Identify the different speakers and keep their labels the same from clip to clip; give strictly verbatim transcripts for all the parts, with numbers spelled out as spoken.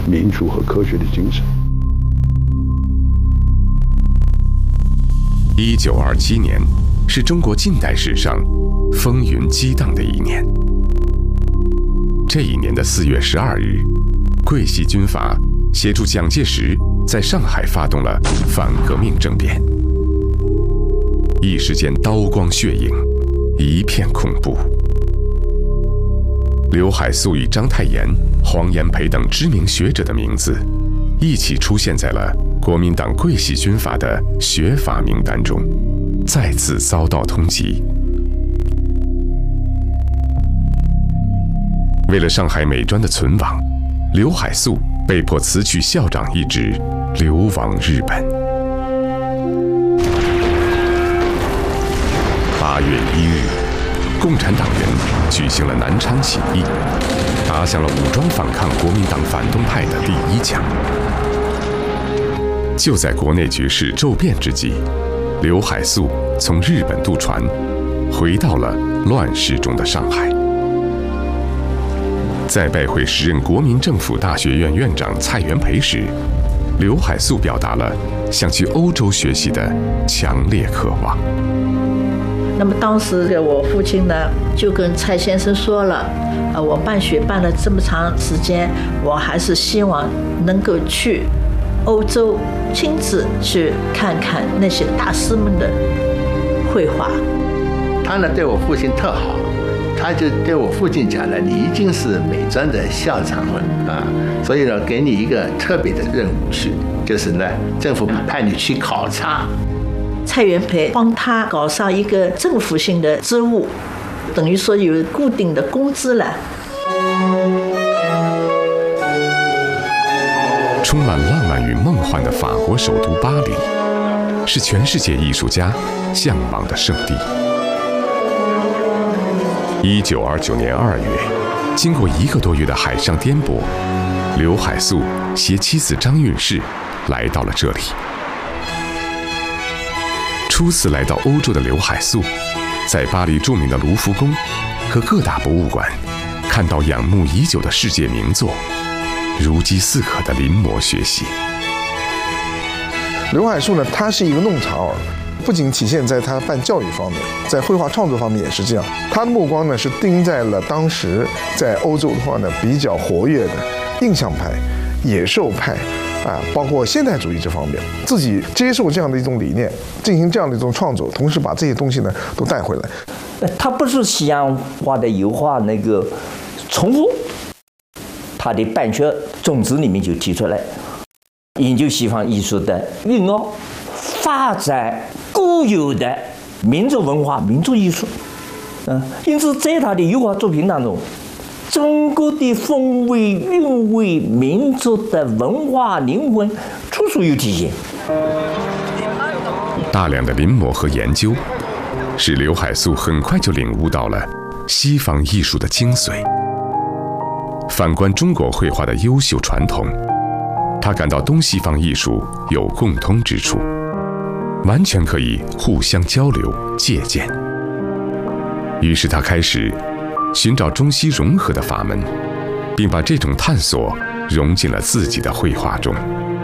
Speaker 1: 民主和科学的精神。
Speaker 2: 一九二七年是中国近代史上风云激荡的一年。这一年的四月十二日，桂系军阀协助蒋介石在上海发动了反革命政变，一时间刀光血影，一片恐怖。刘海粟与章太炎、黄炎培等知名学者的名字一起出现在了国民党桂系军阀的学阀名单中，再次遭到通缉。为了上海美专的存亡，刘海粟被迫辞去校长一职，流亡日本。八月一日，共产党人举行了南昌起义，打响了武装反抗国民党反动派的第一枪。就在国内局势骤变之际，刘海粟从日本渡船，回到了乱世中的上海。在拜会时任国民政府大学院院长蔡元培时，刘海粟表达了想去欧洲学习的强烈渴望。
Speaker 3: 那么当时我父亲呢，就跟蔡先生说了，呃，我办学办了这么长时间，我还是希望能够去欧洲亲自去看看那些大师们的绘画。
Speaker 4: 他呢对我父亲特好，他就对我父亲讲了，你已经是美专的校长了啊，所以呢给你一个特别的任务去，就是呢政府派你去考察。
Speaker 3: 蔡元培帮他搞上一个政府性的职务，等于说有固定的工资了。
Speaker 2: 充满浪漫与梦幻的法国首都巴黎，是全世界艺术家向往的圣地。一九二九年二月，经过一个多月的海上颠簸，刘海粟携妻子张韵士来到了这里。初次来到欧洲的刘海粟，在巴黎著名的卢浮宫和各大博物馆看到仰慕已久的世界名作，如饥似渴的临摹学习。
Speaker 5: 刘海粟呢，他是一个弄潮儿，不仅体现在他办教育方面，在绘画创作方面也是这样。他的目光呢是盯在了当时在欧洲的话呢比较活跃的印象派、野兽派啊，包括现代主义这方面，自己接受这样的一种理念，进行这样的一种创作，同时把这些东西呢都带回来。
Speaker 6: 他不是西洋画的油画那个重复，他的办学宗旨里面就提出来，研究西方艺术的蕴奥，发展固有的民族文化、民族艺术。嗯，因此在他的油画作品当中，中国的风味、韵味、民族的文化灵魂处处有体现。
Speaker 2: 大量的临摹和研究，使刘海粟很快就领悟到了西方艺术的精髓。反观中国绘画的优秀传统，他感到东西方艺术有共通之处，完全可以互相交流借鉴。于是他开始寻找中西融合的法门，并把这种探索融进了自己的绘画中。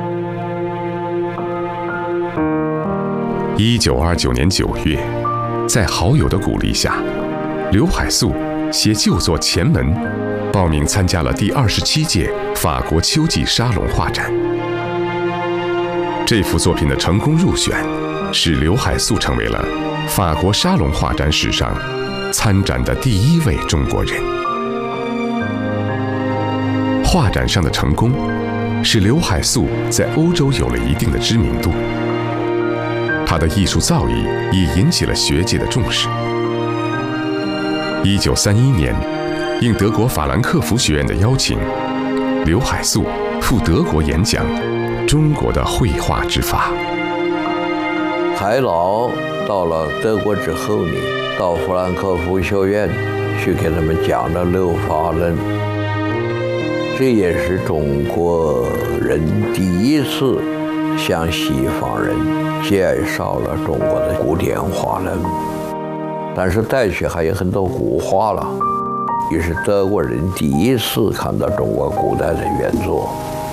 Speaker 2: 一九二九年九月，在好友的鼓励下，刘海粟携旧作《前门》报名参加了第二十七届法国秋季沙龙画展。这幅作品的成功入选，使刘海粟成为了法国沙龙画展史上参展的第一位中国人。画展上的成功，使刘海粟在欧洲有了一定的知名度。他的艺术造诣也引起了学界的重视。一九三一年，应德国法兰克福学院的邀请，刘海粟赴德国演讲中国的绘画之法。
Speaker 7: 海老到了德国之后呢，到法兰克福学院去给他们讲了六法论，这也是中国人第一次向西方人介绍了中国的古典画论，但是带去还有很多古画了，也是德国人第一次看到中国古代的原作。